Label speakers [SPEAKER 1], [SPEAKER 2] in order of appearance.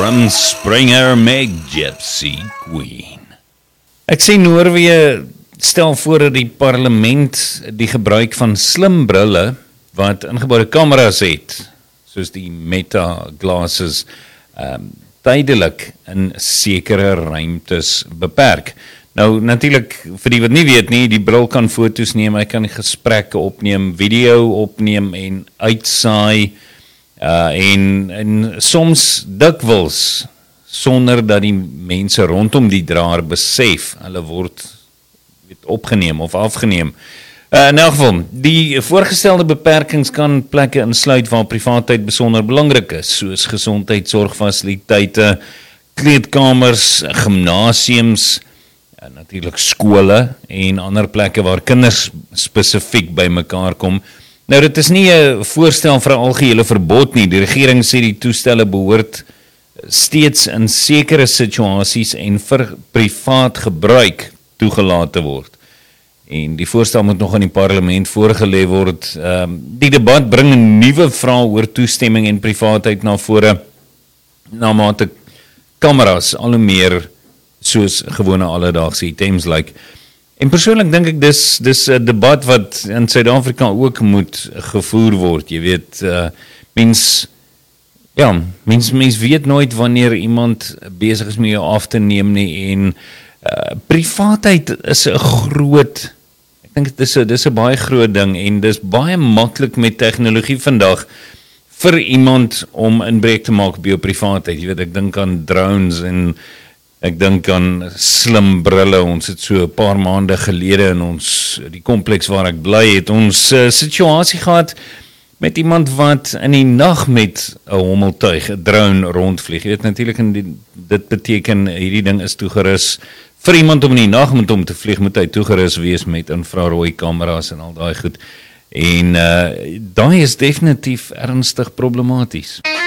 [SPEAKER 1] from Springer Meg Gypsy Queen.
[SPEAKER 2] Ek sê Noorwe stel voor dat die parlement die gebruik van slim brille wat ingeboude kameras het, soos die Meta glasses, tydelik in sekere ruimtes beperk. Nou natuurlik, vir die wat nie weet nie, die bril kan foto's neem, hy kan gesprekke opneem, video opneem en uitsaai, en soms dikwels, sonder dat die mense rondom die draer besef, hulle word opgeneem of afgeneem. In elk geval, die voorgestelde beperkings kan plekke insluit waar privaatheid besonder belangrik is, soos gesondheidsorgfasiliteite, kleedkamers, gimnasiums, natuurlik skole en ander plekke waar kinders spesifiek by mekaar kom. Nou dit is nie 'n voorstel vir 'n algehele verbod nie. Die regering sê die toestelle behoort steeds in sekere situasies en vir privaat gebruik toegelaat te word. En die voorstel moet nog aan die parlement voorgelê word. Die debat bring 'n nuwe vraag oor toestemming en privaatheid na vore, na mate kameras al hoe meer soos gewone alledaagse items lyk. En persoonlik dink ek dis 'n debat wat in Suid-Afrika ook moet gevoer word. Jy weet, mens weet nooit wanneer iemand besig is met jou af te neem nie, en privaatheid is 'n groot, ek dink dis 'n baie groot ding, en dis baie maklik met tegnologie vandag vir iemand om inbreuk te maak op jou privaatheid. Jy weet, ek dink aan drones en ek dink aan slim brille. Ons het so 'n paar maande gelede in die kompleks waar ek bly, het ons situasie gehad met iemand wat in die nag met 'n hommeltuig, 'n drone rondvlieg. Jy weet natuurlik, dit beteken hierdie ding is toegerus vir iemand om in die nag met hom te vlieg, moet hy toegerus wees met infrarooi kameras en al daai goed. En daai is definitief ernstig problematies.